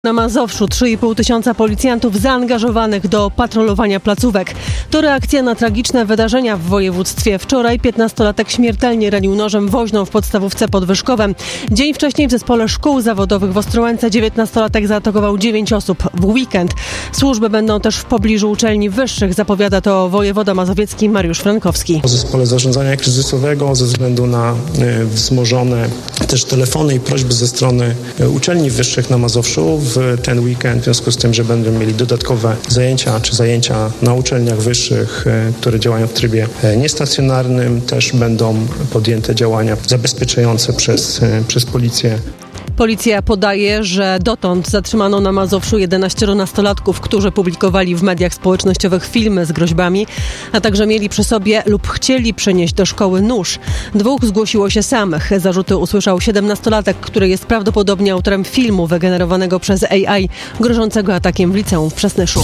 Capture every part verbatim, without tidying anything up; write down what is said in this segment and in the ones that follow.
Na Mazowszu trzy i pół tysiąca policjantów zaangażowanych do patrolowania placówek. To reakcja na tragiczne wydarzenia w województwie. Wczoraj piętnastolatek śmiertelnie ranił nożem woźną w podstawówce pod Wyszkowem. Dzień wcześniej w zespole szkół zawodowych w Ostrołęce dziewiętnastolatek zaatakował dziewięć osób w weekend. Służby będą też w pobliżu uczelni wyższych, zapowiada to wojewoda mazowiecki Mariusz Frankowski. W zespole zarządzania kryzysowego ze względu na wzmożone też telefony i prośby ze strony uczelni wyższych na Mazowszu w ten weekend, w związku z tym, że będziemy mieli dodatkowe zajęcia czy zajęcia na uczelniach wyższych, które działają w trybie niestacjonarnym, też będą podjęte działania zabezpieczające przez, przez policję. Policja podaje, że dotąd zatrzymano na Mazowszu jedenaścioro nastolatków, którzy publikowali w mediach społecznościowych filmy z groźbami, a także mieli przy sobie lub chcieli przynieść do szkoły nóż. Dwóch zgłosiło się samych. Zarzuty usłyszał siedemnastolatek, który jest prawdopodobnie autorem filmu wygenerowanego przez A I, grożącego atakiem w liceum w Przasnyszu.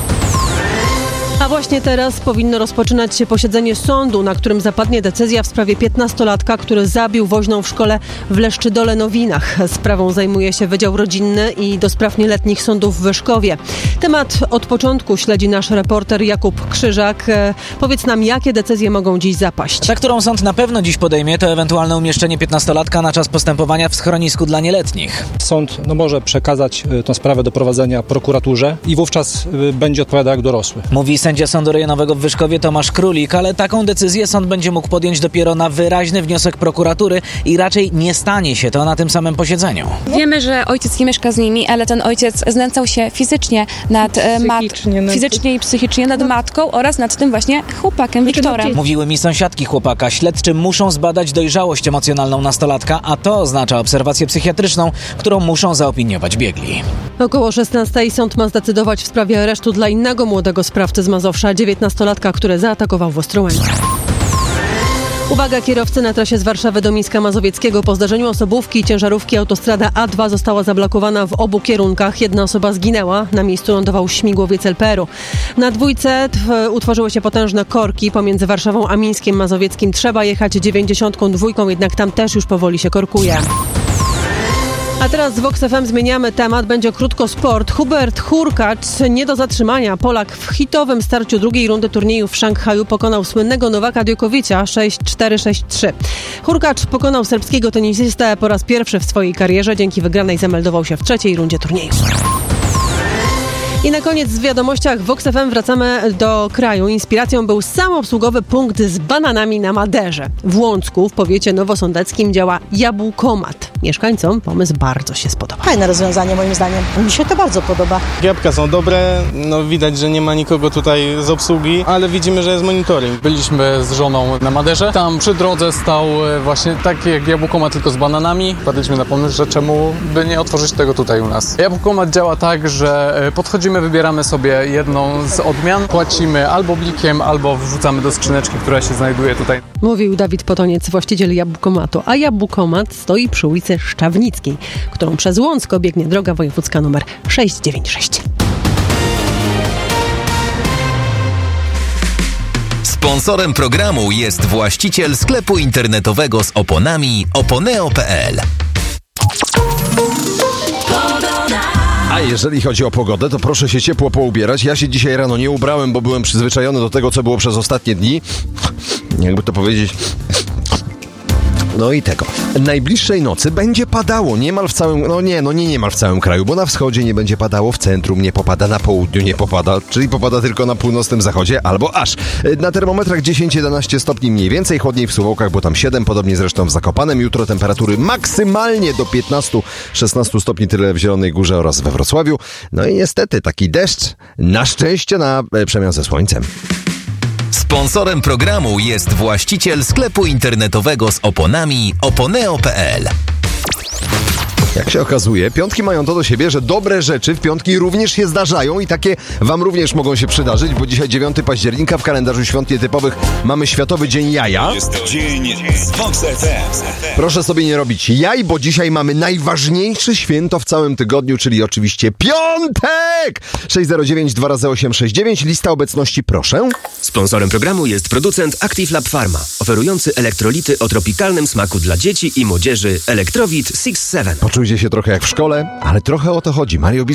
A właśnie teraz powinno rozpoczynać się posiedzenie sądu, na którym zapadnie decyzja w sprawie piętnastolatka, który zabił woźną w szkole w Leszczydole-Nowinach. Sprawą zajmuje się Wydział Rodzinny i do spraw nieletnich sądów w Wyszkowie. Temat od początku śledzi nasz reporter Jakub Krzyżak. Powiedz nam, jakie decyzje mogą dziś zapaść? Ta, którą sąd na pewno dziś podejmie, to ewentualne umieszczenie piętnastolatka na czas postępowania w schronisku dla nieletnich. Sąd no, może przekazać tę sprawę do prowadzenia prokuraturze i wówczas y, będzie odpowiadał jak dorosły. Mówi sędzia Sądu Rejonowego w Wyszkowie Tomasz Królik, ale taką decyzję sąd będzie mógł podjąć dopiero na wyraźny wniosek prokuratury i raczej nie stanie się to na tym samym posiedzeniu. Wiemy, że ojciec nie mieszka z nimi, ale ten ojciec znęcał się fizycznie nad fizycznie, mat- fizycznie i psychicznie nad matką oraz nad tym właśnie chłopakiem Wiktorem. Mówiły mi sąsiadki chłopaka. Śledczy muszą zbadać dojrzałość emocjonalną nastolatka, a to oznacza obserwację psychiatryczną, którą muszą zaopiniować biegli. Około szesnastej sąd ma zdecydować w sprawie aresztu dla innego młodego sprawcy z Mazowsza, dziewiętnastolatka, który zaatakował w Ostrołęce. Uwaga, kierowcy na trasie z Warszawy do Mińska Mazowieckiego. Po zdarzeniu osobówki i ciężarówki autostrada A dwa została zablokowana w obu kierunkach. Jedna osoba zginęła. Na miejscu lądował śmigłowiec L P R u. Na dwójce t- utworzyły się potężne korki. Pomiędzy Warszawą a Mińskiem Mazowieckim trzeba jechać dziewięćdziesiątką dwójką, jednak tam też już powoli się korkuje. A teraz z Vox F M zmieniamy temat. Będzie krótko sport. Hubert Hurkacz nie do zatrzymania. Polak w hitowym starciu drugiej rundy turnieju w Szanghaju pokonał słynnego Nowaka Djokovic'a sześć cztery sześć trzy. Hurkacz pokonał serbskiego tenisistę po raz pierwszy w swojej karierze. Dzięki wygranej zameldował się w trzeciej rundzie turnieju. I na koniec w wiadomościach Vox F M wracamy do kraju. Inspiracją był samoobsługowy punkt z bananami na Maderze. W Łącku w powiecie nowosądeckim działa Jabłkomat. Mieszkańcom pomysł bardzo się spodobał. Fajne rozwiązanie moim zdaniem. Mi się to bardzo podoba. Jabłka są dobre, no widać, że nie ma nikogo tutaj z obsługi, ale widzimy, że jest monitoring. Byliśmy z żoną na Maderze. Tam przy drodze stał właśnie taki jak Jabłkomat, tylko z bananami. Wpadliśmy na pomysł, że czemu by nie otworzyć tego tutaj u nas. Jabłkomat działa tak, że podchodzimy, wybieramy sobie jedną z odmian, płacimy albo blikiem, albo wrzucamy do skrzyneczki, która się znajduje tutaj. Mówił Dawid Potoniec, właściciel Jabłkomatu. A Jabłkomat stoi przy ulicy Szczawnickiej, którą przez Łącko biegnie droga wojewódzka numer sześć dziewięć sześć. Sponsorem programu jest właściciel sklepu internetowego z oponami oponeo kropka pe el. A jeżeli chodzi o pogodę, to proszę się ciepło poubierać. Ja się dzisiaj rano nie ubrałem, bo byłem przyzwyczajony do tego, co było przez ostatnie dni. Jakby to powiedzieć... No i tego. Najbliższej nocy będzie padało niemal w całym... No nie, no nie niemal w całym kraju, bo na wschodzie nie będzie padało, w centrum nie popada, na południu nie popada, czyli popada tylko na północnym zachodzie, albo aż. Na termometrach dziesięć jedenaście stopni mniej więcej, chłodniej w Suwałkach, bo tam siedem, podobnie zresztą w Zakopanem. Jutro temperatury maksymalnie do piętnaście szesnaście stopni, tyle w Zielonej Górze oraz we Wrocławiu. No i niestety taki deszcz, na szczęście na przemian ze słońcem. Sponsorem programu jest właściciel sklepu internetowego z oponami oponeo kropka pe el. Jak się okazuje, piątki mają to do siebie, że dobre rzeczy w piątki również się zdarzają i takie wam również mogą się przydarzyć, bo dzisiaj dziewiątego października w kalendarzu świąt nietypowych mamy Światowy Dzień Jaja. Jest to dzień z Vox F M. Proszę sobie nie robić jaj, bo dzisiaj mamy najważniejsze święto w całym tygodniu, czyli oczywiście piątek! sześć zero dziewięć dwa razy osiem sześć dziewięć. Lista obecności proszę. Sponsorem programu jest producent Active Lab Pharma, oferujący elektrolity o tropikalnym smaku dla dzieci i młodzieży Electrowit sześć siedem. Poczuj ludzie się trochę jak w szkole, ale trochę o to chodzi. Mario